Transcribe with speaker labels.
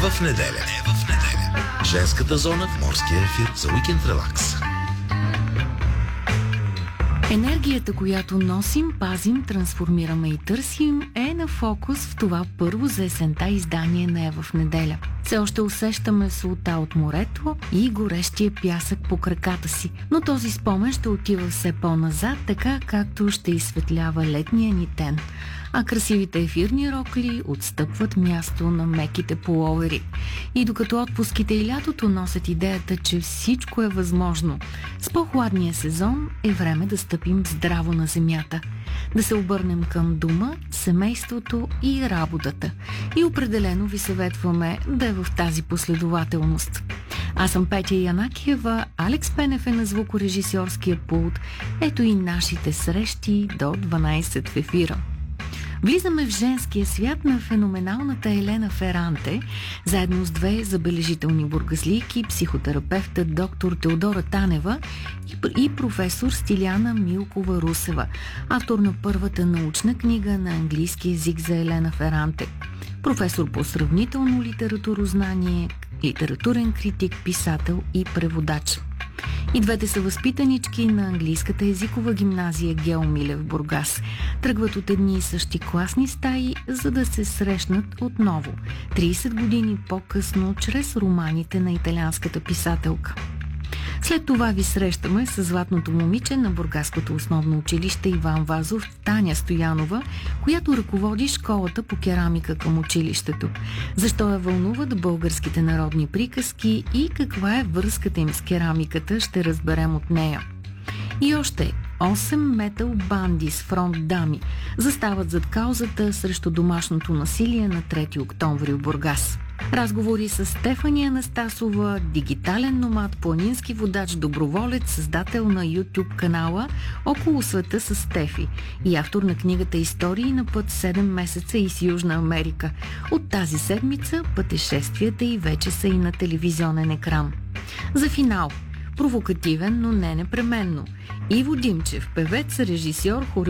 Speaker 1: в неделя. Женската зона в морския ефир за уикенд релакс.
Speaker 2: Енергията, която носим, пазим, трансформираме и търсим, е на фокус в това първо за есента издание на Ева в неделя. Все още усещаме солта от морето и горещия пясък по краката си, но този спомен ще отива все по-назад, така както ще изсветлява летния ни тен. А красивите ефирни рокли отстъпват място на меките пуловери. И докато отпуските и лятото носят идеята, че всичко е възможно, с по-хладния сезон е време да стъпим здраво на земята, да се обърнем към дома, семейството и работата. И определено ви съветваме да е в тази последователност. Аз съм Петя Янакиева, Алекс Пенев е на звукорежисьорския пулт. Ето и нашите срещи до 12 в ефира. Влизаме в женския свят на феноменалната Елена Феранте, заедно с две забележителни бургазлийки, психотерапевта доктор Теодора Танева и професор Стиляна Милкова-Русева, автор на първата научна книга на английски език за Елена Феранте, професор по сравнително литературознание, литературен критик, писател и преводач. И двете са възпитанички на английската езикова гимназия Гео Милев в Бургас. Тръгват от едни и същи класни стаи, за да се срещнат отново, 30 години по-късно, чрез романите на италианската писателка. След това ви срещаме с златното момиче на Бургаското основно училище Иван Вазов, Таня Стоянова, която ръководи школата по керамика към училището. Защо я вълнуват българските народни приказки и каква е връзката им с керамиката, ще разберем от нея. И още 8 метал банди с фронт дами застават зад каузата срещу домашното насилие на 3 октомври в Бургас. Разговори с Стефания Анастасова, дигитален номад, планински водач, доброволец, създател на YouTube канала Около света с Стефи и автор на книгата Истории на път 7 месеца из Южна Америка. От тази седмица пътешествията й вече са и на телевизионен екран. За финал, провокативен, но не непременно, Иво Димчев, певец, режисьор,